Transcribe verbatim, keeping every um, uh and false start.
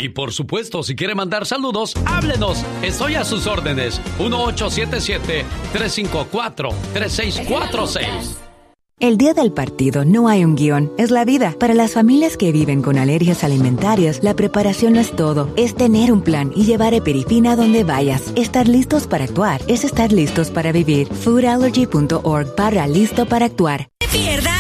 Y por supuesto, si quiere mandar saludos, háblenos. Estoy a sus órdenes. uno ocho siete siete, tres cinco cuatro, tres seis cuatro seis. El día del partido no hay un guión, es la vida. Para las familias que viven con alergias alimentarias, la preparación no es todo, es tener un plan y llevar Eperifina a donde vayas. Estar listos para actuar es estar listos para vivir. food allergy punto org barra listo para actuar. No te pierdas